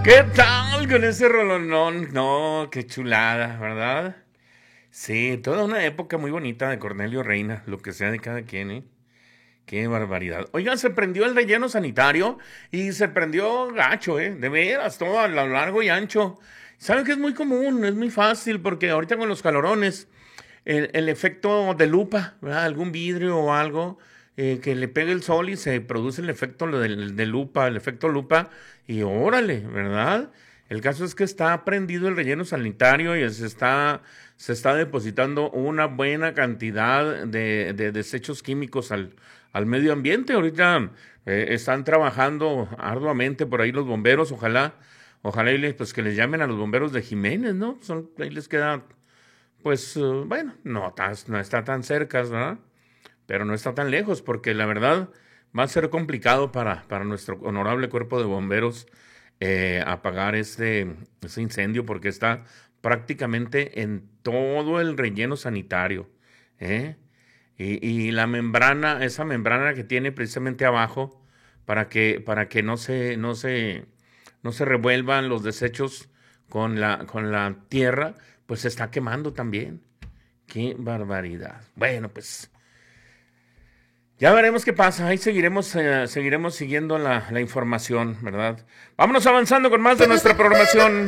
¿Qué tal con ese rolonón? No, qué chulada, ¿verdad? Sí, toda una época muy bonita de Cornelio Reina, lo que sea de cada quien, ¿eh? Qué barbaridad. Oigan, se prendió el relleno sanitario y se prendió gacho, ¿eh? De veras, todo a lo largo y ancho. ¿Saben que es muy común? Es muy fácil porque ahorita con los calorones, el efecto de lupa, ¿verdad? Algún vidrio o algo que le pegue el sol y se produce el efecto de lupa, el efecto lupa, y órale, ¿verdad? El caso es que está prendido el relleno sanitario y se está depositando una buena cantidad de desechos químicos al medio ambiente. Ahorita están trabajando arduamente por ahí los bomberos, ojalá pues que les llamen a los bomberos de Jiménez, ¿no? Ahí les queda, pues, bueno, no está tan cerca, ¿verdad? Pero no está tan lejos, porque la verdad va a ser complicado para nuestro honorable cuerpo de bomberos apagar ese incendio, porque está prácticamente en todo el relleno sanitario, ¿eh? Y la membrana, esa membrana que tiene precisamente abajo, para que no se revuelvan los desechos con la tierra, pues se está quemando también. ¡Qué barbaridad! Bueno, pues ya veremos qué pasa. Ahí seguiremos siguiendo la información, ¿verdad? Vámonos avanzando con más de nuestra programación.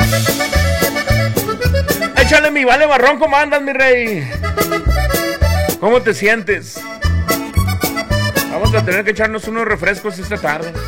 Échale mi vale barrón, ¿cómo andas, mi rey? ¿Cómo te sientes? Vamos a tener que echarnos unos refrescos esta tarde.